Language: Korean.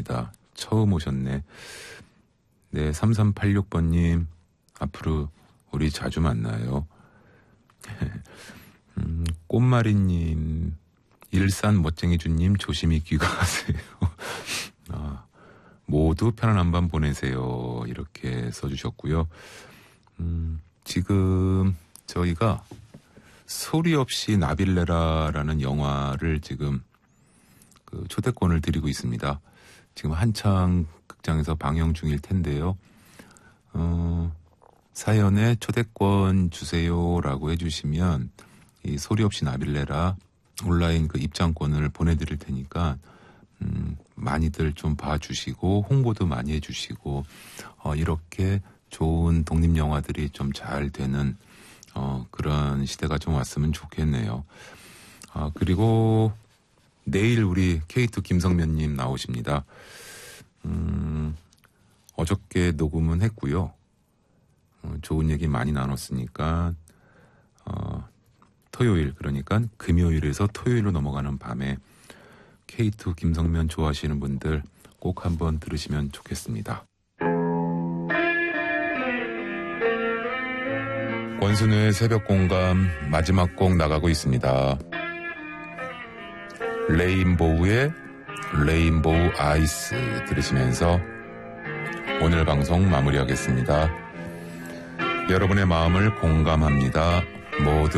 반갑습니다. 처음 오셨네. 네, 3386번님, 앞으로 우리 자주 만나요. 꽃마리님, 일산 멋쟁이주님, 조심히 귀가하세요. 모두 편안한 밤 보내세요. 이렇게 써주셨고요. 지금 저희가 소리 없이 나빌레라라는 영화를 지금 그 초대권을 드리고 있습니다. 지금 한창 극장에서 방영 중일 텐데요. 사연에 초대권 주세요라고 해주시면 이 소리 없이 나빌레라 온라인 그 입장권을 보내드릴 테니까 많이들 좀 봐주시고 홍보도 많이 해주시고 이렇게 좋은 독립영화들이 좀 잘 되는 그런 시대가 좀 왔으면 좋겠네요. 그리고 내일 우리 K2 김성면님 나오십니다. 어저께 녹음은 했고요. 좋은 얘기 많이 나눴으니까 토요일, 그러니까 금요일에서 토요일로 넘어가는 밤에 K2 김성면 좋아하시는 분들 꼭 한번 들으시면 좋겠습니다. 권순우의 새벽공감 마지막 곡 나가고 있습니다. 레인보우의 레인보우 아이스 들으시면서 오늘 방송 마무리하겠습니다. 여러분의 마음을 공감합니다. 모두